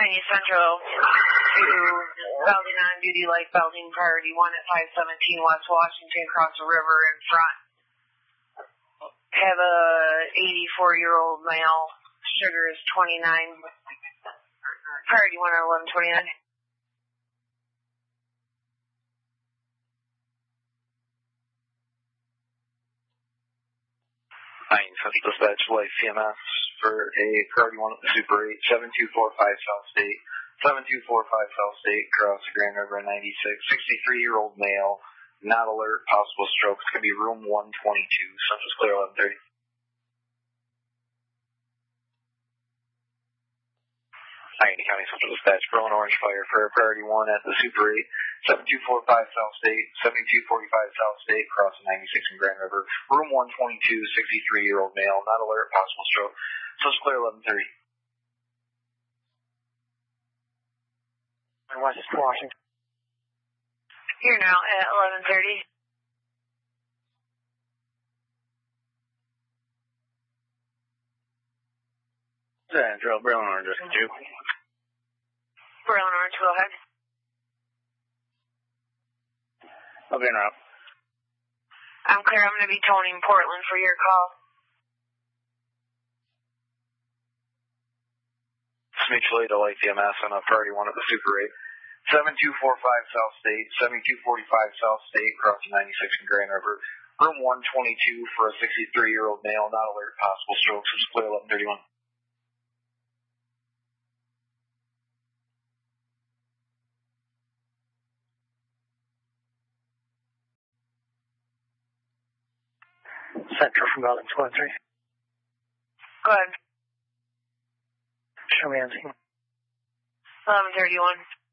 continue Central to welding on duty light welding priority 1 at 517 West Washington, across the river in front. Have a 84-year-old male. Sugar is 29. Priority 1 at 1129. Central Dispatch, Life CMS for a priority 1 at the Super 8, 7245 South State, 7245 South State, across the Grand River 96, 63-year-old male, not alert, possible strokes, could be room 122, Central's clear 1130. Allegheny County Central Dispatch, Berlin Orange Fire for a priority 1 at the Super 8, 7245 South State, 7245 South State, crossing 96 in Grand River. Room 122, 63-year-old male, not alert, possible stroke. Central's clear 1130. West Washington. Here now at 1130. Central, Berlin Orange, 2. Berlin Orange, go ahead. I'll be in route. I'm clear. I'm going to be toning Portland for your call. Mutually to Light DMS on a priority 1 at the Super 8. 7245 South State, 7245 South State, crossing 96 in Grand River. Room 122 for a 63-year-old male, not alert, possible strokes. It's clear 1131. Central from Welding 213. Go ahead. Show me on scene. 1131.